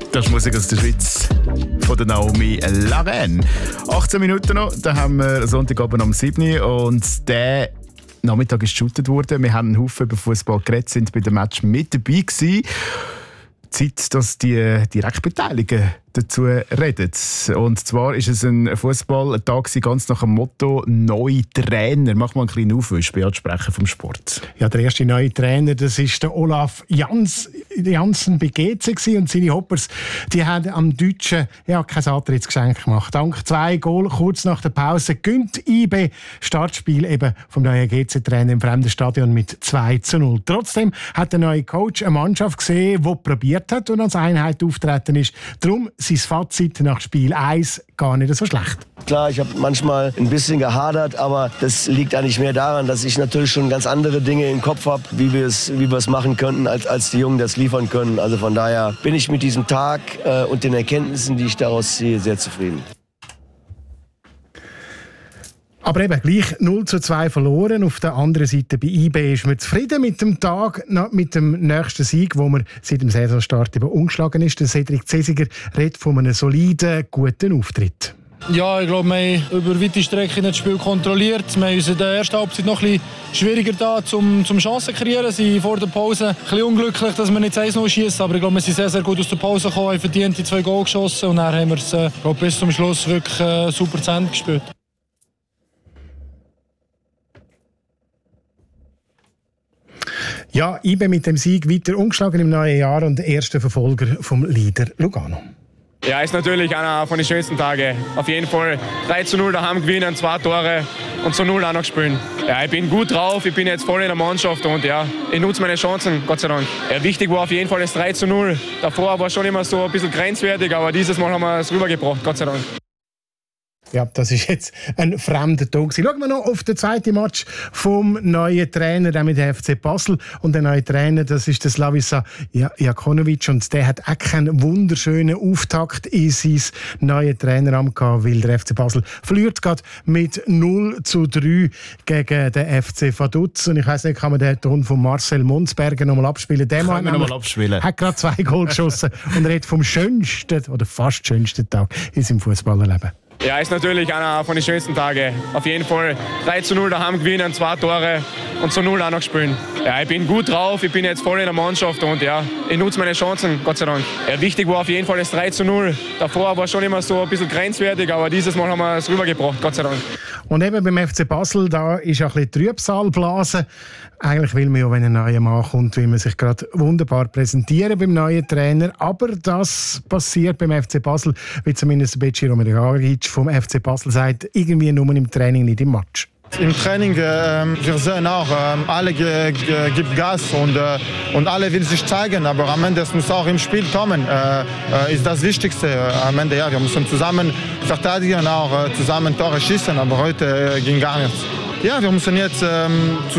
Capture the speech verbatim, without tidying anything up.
Das ist Musik aus der Schweiz von der Naomi Laren. achtzehn Minuten noch, da haben wir Sonntagabend um sieben Uhr und der Nachmittag ist geshootet worden. Wir haben einen Haufen über Fußball geredet, sind bei dem Match mit dabei gewesen. Zeit, dass die Direktbeteiligten dazu reden. Und zwar ist es ein Fußballtag ganz nach dem Motto «Neue Trainer». Mach mal einen kleinen Aufwisch bei Sprecher vom Sport. Ja, der erste neue Trainer, das ist der Olaf Jans, Janssen bei G C gewesen. Und seine Hoppers, die haben am Deutschen ja, kein Antrittsgeschenk gemacht. Dank zwei Goal kurz nach der Pause gönnt I B Startspiel eben vom neuen G C-Trainer im fremden Stadion mit zwei zu null. Trotzdem hat der neue Coach eine Mannschaft gesehen, die probiert hat und als Einheit auftreten ist. Darum sein Fazit nach Spiel eins gar nicht so schlecht. Klar, ich habe manchmal ein bisschen gehadert, aber das liegt eigentlich mehr daran, dass ich natürlich schon ganz andere Dinge im Kopf habe, wie wir es wie wir es machen könnten, als, als die Jungen das liefern können. Also von daher bin ich mit diesem Tag äh, und den Erkenntnissen, die ich daraus ziehe, sehr zufrieden. Aber eben gleich null zu zwei verloren. Auf der anderen Seite bei I B ist man zufrieden mit dem Tag, mit dem nächsten Sieg, wo man seit dem Saisonstart eben ungeschlagen ist. Der Cedric Cesiger redet von einem soliden, guten Auftritt. Ja, ich glaube, wir haben über weite Strecken das Spiel kontrolliert. Wir haben uns in der ersten Halbzeit noch ein bisschen schwieriger da, zum, zum Chancen zu kreieren. Wir sind vor der Pause ein bisschen unglücklich, dass wir nicht eins null schießen. Aber ich glaube, wir sind sehr, sehr gut aus der Pause gekommen, haben verdient die zwei Goal geschossen. Und dann haben wir es äh, glaube, bis zum Schluss wirklich äh, super zu Ende gespielt. Ja, I B mit dem Sieg weiter ungeschlagen im neuen Jahr und der erste Verfolger vom Leader Lugano. Ja, ist natürlich einer von den schönsten Tagen. Auf jeden Fall drei zu null daheim gewinnen, zwei Tore und zu null auch noch spielen. Ja, ich bin gut drauf, ich bin jetzt voll in der Mannschaft und ja, ich nutze meine Chancen, Gott sei Dank. Ja, wichtig war auf jeden Fall das drei zu null. Davor war schon immer so ein bisschen grenzwertig, aber dieses Mal haben wir es rübergebracht, Gott sei Dank. Ja, das ist jetzt ein fremder Tag. Schauen wir noch auf den zweiten Match vom neuen Trainer, der mit der F C Basel. Und der neue Trainer, das ist der Slaviša Jakanović. Und der hat auch keinen wunderschönen Auftakt in sein neues Traineramt gehabt, weil der F C Basel verliert gerade mit null zu drei gegen den F C Vaduz. Und ich weiss nicht, kann man den Ton von Marcel Monsberger noch mal abspielen? Der Mann noch mal abspielen. Hat gerade zwei Goal geschossen und redet vom schönsten oder fast schönsten Tag in seinem Fußballerleben. Ja, ist natürlich einer von den schönsten Tagen. Auf jeden Fall drei zu null daheim gewinnen, zwei Tore und zu null auch noch spielen. Ja, ich bin gut drauf, ich bin jetzt voll in der Mannschaft und ja, ich nutze meine Chancen, Gott sei Dank. Ja, wichtig war auf jeden Fall das drei zu null. Davor war schon immer so ein bisschen grenzwertig, aber dieses Mal haben wir es rübergebracht, Gott sei Dank. Und eben beim F C Basel, da ist auch ein bisschen Trübsalblasen. Eigentlich will man ja, wenn ein neuer Mann kommt, will man sich gerade wunderbar präsentieren beim neuen Trainer. Aber das passiert beim F C Basel, wie zumindest Beciro Meregaric vom F C Basel sagt, irgendwie nur im Training, nicht im Match. Im Training, äh, wir sehen auch, äh, alle ge, ge, gibt Gas und, äh, und alle will sich zeigen, aber am Ende es muss auch im Spiel kommen, äh, äh, ist das Wichtigste. Äh, am Ende, ja, wir müssen zusammen verteidigen, auch äh, zusammen Tore schießen, aber heute äh, ging gar nichts. Ja, wir müssen jetzt ähm,